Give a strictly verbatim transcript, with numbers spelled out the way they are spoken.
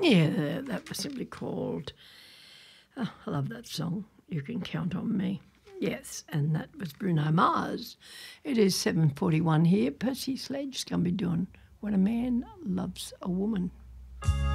Yeah, that was simply called, oh, I love that song, You Can Count on Me. Yes, and that was Bruno Mars. It is seven forty-one here. Percy Sledge's going to be doing When a Man Loves a Woman.